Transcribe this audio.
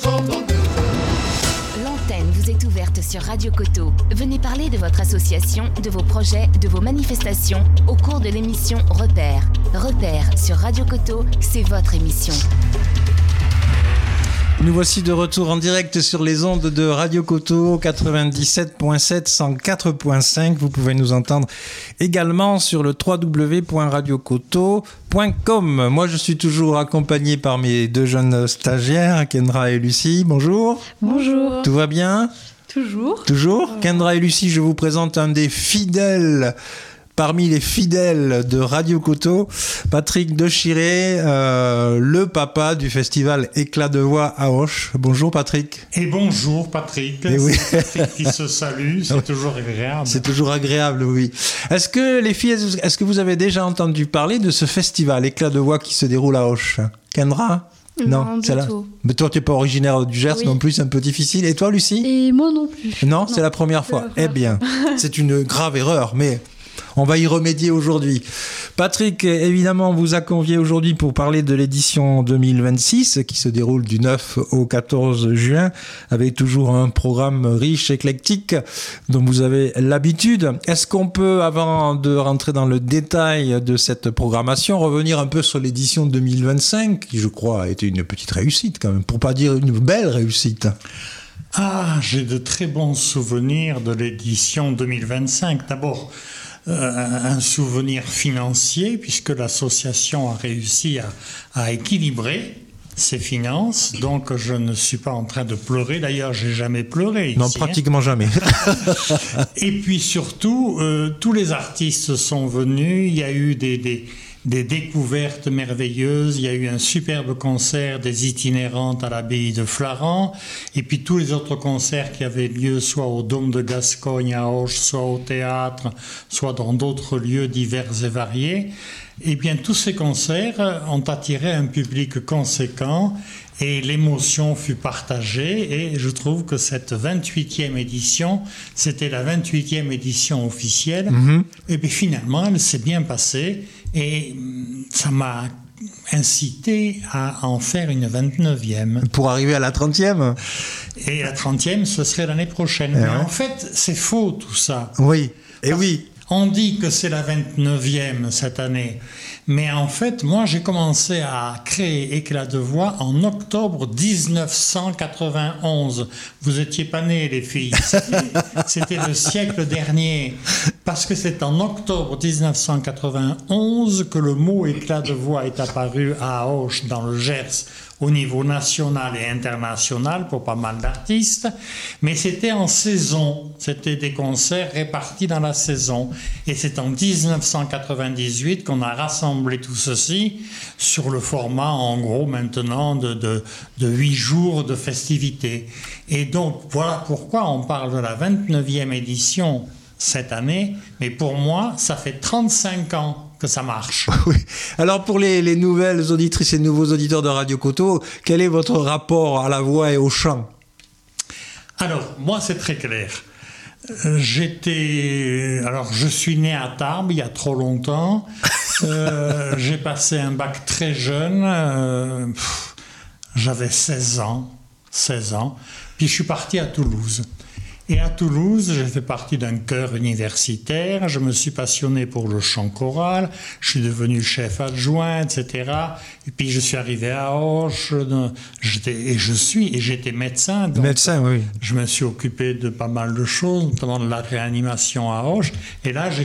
L'antenne vous est ouverte sur Radio Coteau. Venez parler de votre association, de vos projets, de vos manifestations au cours de l'émission Repères. Repères sur Radio Coteau, c'est votre émission. Nous voici de retour en direct sur les ondes de Radio Coteau 97.7, 104.5. Vous pouvez nous entendre également sur le www.radiocoteau.com. Moi, je suis toujours accompagné par mes deux jeunes stagiaires, Kendra et Lucie. Bonjour. Bonjour. Tout va bien ? Toujours. Toujours ? Kendra et Lucie, je vous présente un des fidèles... Parmi les fidèles de Radio Coteau, Patrick Dechiré, le papa du festival Éclat de voix à Auch. Bonjour Patrick. Et bonjour Patrick. Et oui. C'est Patrick qui se salue, c'est toujours agréable. C'est toujours agréable, oui. Est-ce que les filles, est-ce que vous avez déjà entendu parler de ce festival Éclat de voix qui se déroule à Auch ? Kendra ? Non, du tout. Mais toi, tu n'es pas originaire du Gers, oui. Non plus, c'est un peu difficile. Et toi, Lucie ? Et moi non plus. Non, c'est la première fois. Eh bien, c'est une grave erreur, mais... on va y remédier aujourd'hui. Patrick, évidemment, vous a convié aujourd'hui pour parler de l'édition 2026 qui se déroule du 9 au 14 juin avec toujours un programme riche, éclectique dont vous avez l'habitude. Est-ce qu'on peut, avant de rentrer dans le détail de cette programmation, revenir un peu sur l'édition 2025 qui, je crois, a été une petite réussite quand même, pour pas dire une belle réussite? Ah, j'ai de très bons souvenirs de l'édition 2025. D'abord, un souvenir financier, puisque l'association a réussi à équilibrer ses finances. Donc, je ne suis pas en train de pleurer. D'ailleurs, j'ai jamais pleuré ici. Non, pratiquement jamais. Et puis surtout, tous les artistes sont venus. Il y a eu des découvertes merveilleuses. Il y a eu un superbe concert des itinérantes à l'abbaye de Flaran, et puis tous les autres concerts qui avaient lieu soit au Dôme de Gascogne à Auch, soit au théâtre, soit dans d'autres lieux divers et variés. Eh bien, tous ces concerts ont attiré un public conséquent et l'émotion fut partagée, et je trouve que cette 28e édition, c'était la 28e édition officielle, et bien finalement, elle s'est bien passée, et ça m'a incité à en faire une 29e. Pour arriver à la 30e. Et la 30e, ce serait l'année prochaine. Mais en fait, c'est faux tout ça. Oui, et oui. On dit que c'est la 29e cette année, mais en fait, moi, j'ai commencé à créer Éclat de voix en octobre 1991. Vous étiez pas nés, les filles. C'était le siècle dernier, parce que c'est en octobre 1991 que le mot Éclat de voix est apparu à Auch, dans le Gers, au niveau national et international pour pas mal d'artistes, mais c'était en saison, c'était des concerts répartis dans la saison, et c'est en 1998 qu'on a rassemblé tout ceci sur le format en gros maintenant de 8 jours de festivités. Et donc voilà pourquoi on parle de la 29e édition cette année, mais pour moi ça fait 35 ans que ça marche. Oui. Alors pour les nouvelles auditrices et nouveaux auditeurs de Radio Coteau, quel est votre rapport à la voix et au chant ? Alors, moi c'est très clair. Je suis né à Tarbes il y a trop longtemps. J'ai passé un bac très jeune. J'avais 16 ans. Puis je suis parti à Toulouse. Et à Toulouse, j'ai fait partie d'un chœur universitaire, je me suis passionné pour le chant choral, je suis devenu chef adjoint, etc. Et puis je suis arrivé à Auch, j'étais médecin. Donc médecin, oui. Je me suis occupé de pas mal de choses, notamment de la réanimation à Auch. Et là, j'ai